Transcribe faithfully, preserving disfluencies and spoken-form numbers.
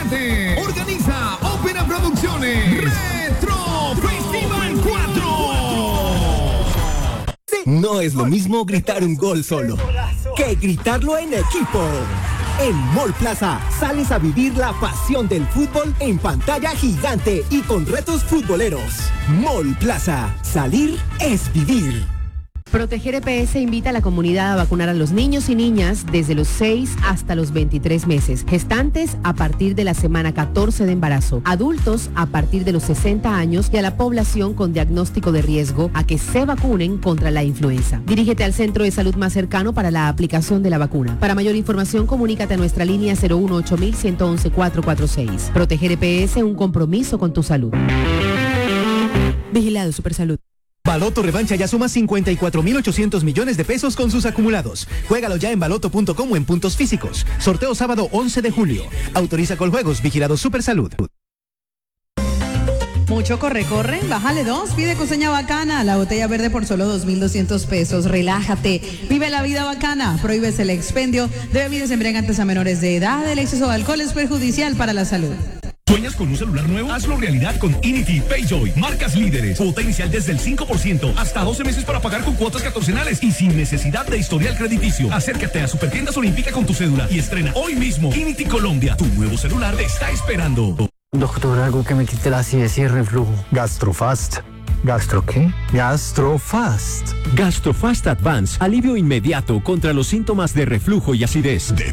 siete. Organiza Ópera Producciones. Retro Festival cuatro. No es lo mismo gritar un gol solo que gritarlo en equipo. En Mall Plaza sales a vivir la pasión del fútbol en pantalla gigante y con retos futboleros. Mall Plaza, salir es vivir. Proteger E P S invita a la comunidad a vacunar a los niños y niñas desde los seis hasta los veintitrés meses, gestantes a partir de la semana catorce de embarazo, adultos a partir de los sesenta años y a la población con diagnóstico de riesgo a que se vacunen contra la influenza. Dirígete al centro de salud más cercano para la aplicación de la vacuna. Para mayor información, comunícate a nuestra línea cero uno ocho uno uno uno uno cuatro cuatro seis. Proteger E P S, un compromiso con tu salud. Vigilado Supersalud. Baloto Revancha ya suma cincuenta y cuatro mil ochocientos millones de pesos con sus acumulados. Juégalo ya en baloto punto com o en puntos físicos. Sorteo sábado once de julio. Autoriza Coljuegos, vigilado Supersalud. Mucho corre, corre, bájale dos, pide coseña bacana, la botella verde por solo dos mil doscientos pesos, relájate, vive la vida bacana, prohíbes el expendio de bebidas embriagantes a menores de edad, el exceso de alcohol es perjudicial para la salud. ¿Sueñas con un celular nuevo? Hazlo realidad con Inity Payjoy. Marcas líderes. Potencial desde el cinco por ciento. Hasta doce meses para pagar con cuotas catorcenales y sin necesidad de historial crediticio. Acércate a Supertiendas Olímpica con tu cédula y estrena hoy mismo Inity Colombia. Tu nuevo celular te está esperando. Doctor, algo que me quite la acidez y el reflujo. Gastrofast. ¿Gastro qué? Gastrofast. Gastrofast Advance. Alivio inmediato contra los síntomas de reflujo y acidez.